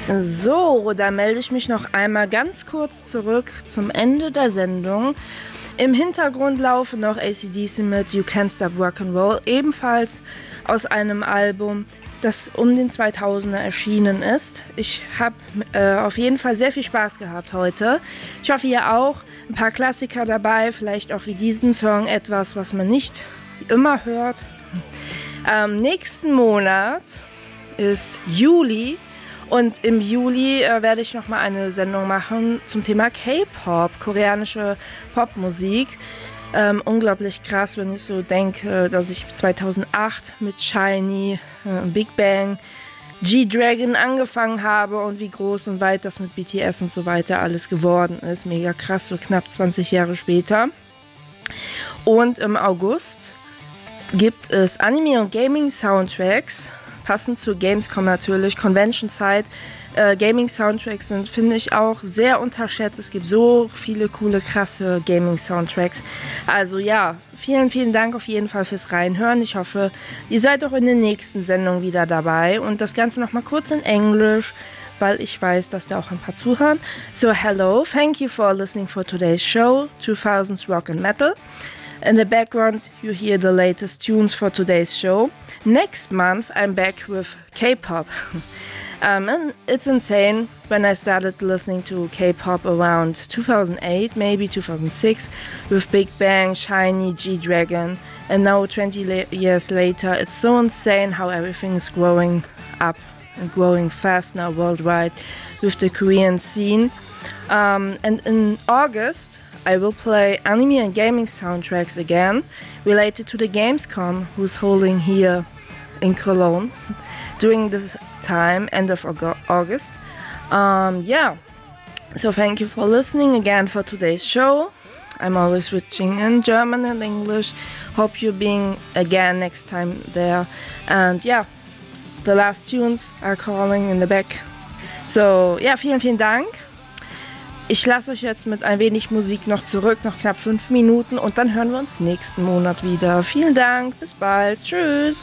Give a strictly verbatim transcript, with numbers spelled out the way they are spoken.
So, da melde ich mich noch einmal ganz kurz zurück zum Ende der Sendung. Im Hintergrund laufen noch A C D C mit You Can't Stop Rock'n'Roll, ebenfalls aus einem Album, das um den zweitausender erschienen ist. Ich habe äh, auf jeden Fall sehr viel Spaß gehabt heute. Ich hoffe, ihr auch. Ein paar Klassiker dabei, vielleicht auch wie diesen Song etwas, was man nicht immer hört. Am nächsten Monat ist Juli. Und im Juli äh, werde ich nochmal eine Sendung machen zum Thema K-Pop, koreanische Popmusik. Ähm, unglaublich krass, wenn ich so denke, dass ich zweitausendacht mit SHINee, äh, Big Bang, G-Dragon angefangen habe und wie groß und weit das mit B T S und so weiter alles geworden ist. Mega krass, so knapp zwanzig Jahre später. Und im August gibt es Anime- und Gaming-Soundtracks. Passend zu Gamescom natürlich, Convention-Zeit. Äh, Gaming-Soundtracks sind, finde ich, auch sehr unterschätzt. Es gibt so viele coole, krasse Gaming-Soundtracks. Also ja, vielen, vielen Dank auf jeden Fall fürs Reinhören. Ich hoffe, ihr seid auch in der nächsten Sendung wieder dabei. Und das Ganze nochmal kurz in Englisch, weil ich weiß, dass da auch ein paar zuhören. So, hello, thank you for listening for today's show, two thousands Rock and Metal. In the background, you hear the latest tunes for today's show. Next month, I'm back with K-pop. um, and it's insane when I started listening to K-pop around two thousand eight, maybe two thousand six, with Big Bang, SHINee, G-Dragon. And now, twenty la- years later, it's so insane how everything is growing up and growing fast now worldwide with the Korean scene. Um, and in August, I will play anime and gaming soundtracks again, related to the Gamescom, who's holding here in Cologne during this time, end of August. Um, yeah, so thank you for listening again for today's show. I'm always switching in German and English. Hope you're being again next time there. And yeah, the last tunes are calling in the back. So ja, vielen, vielen Dank. Ich lasse euch jetzt mit ein wenig Musik noch zurück, noch knapp fünf Minuten und dann hören wir uns nächsten Monat wieder. Vielen Dank, bis bald, tschüss.